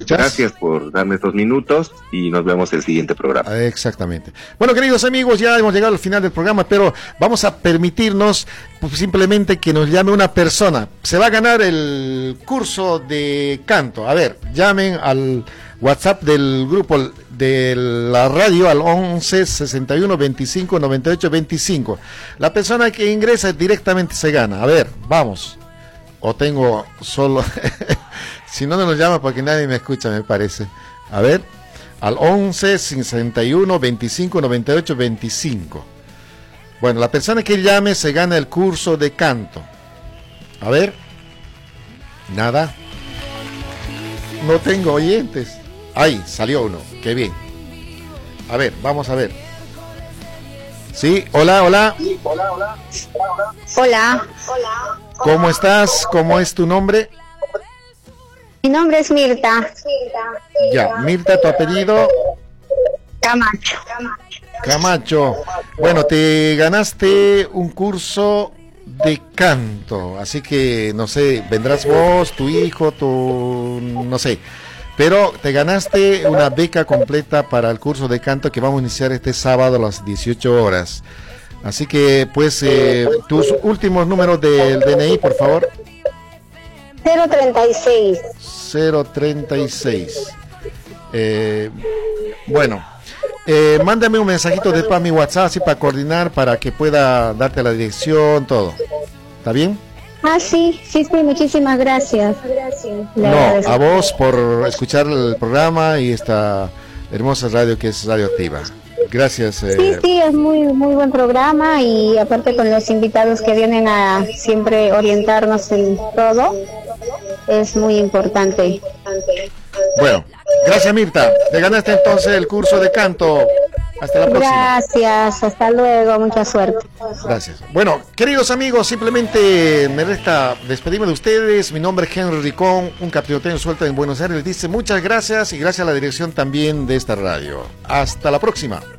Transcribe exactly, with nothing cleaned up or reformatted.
¿escuchas? Gracias por darme estos minutos y nos vemos el siguiente programa. Exactamente. Bueno, queridos amigos, ya hemos llegado al final del programa, pero vamos a permitirnos pues, simplemente que nos llame una persona. Se va a ganar el curso de canto. A ver, llamen al WhatsApp del grupo de la radio al once sesenta y uno veinticinco noventa y ocho veinticinco. La persona que ingresa directamente se gana. A ver, vamos. O tengo solo... si no, no nos llama porque nadie me escucha, me parece. A ver, al once sesenta y uno veinticinco noventa y ocho veinticinco. Bueno, la persona que llame se gana el curso de canto. A ver. Nada. No tengo oyentes. Ahí, salió uno. Qué bien. A ver, vamos a ver. Sí, hola, hola. Hola, hola. Hola. Hola. ¿Cómo estás? ¿Cómo es tu nombre? Mi nombre es Mirta. Ya, Mirta, tu apellido. Camacho. Camacho. Bueno, te ganaste un curso de canto, así que, no sé, vendrás vos, tu hijo, tu... no sé. Pero te ganaste una beca completa para el curso de canto que vamos a iniciar este sábado a las dieciocho horas. Así que, pues, eh, tus últimos números del D N I, por favor. cero treinta y seis. cero treinta y seis. Eh, bueno, eh, mándame un mensajito de para mi WhatsApp, así para coordinar, para que pueda darte la dirección, todo. ¿Está bien? Ah, sí, sí, sí, muchísimas gracias. No, a vos por escuchar el programa y esta hermosa radio que es Radioactiva. Gracias. Eh. Sí, sí, es muy muy buen programa y aparte con los invitados que vienen a siempre orientarnos en todo, es muy importante. Bueno, gracias Mirta. Te ganaste entonces el curso de canto. Hasta la próxima. Gracias, hasta luego, mucha suerte. Gracias. Bueno, queridos amigos, simplemente me resta despedirme de ustedes. Mi nombre es Henry Ricón, un caprichoteño suelto en Buenos Aires. Les dice muchas gracias y gracias a la dirección también de esta radio. Hasta la próxima.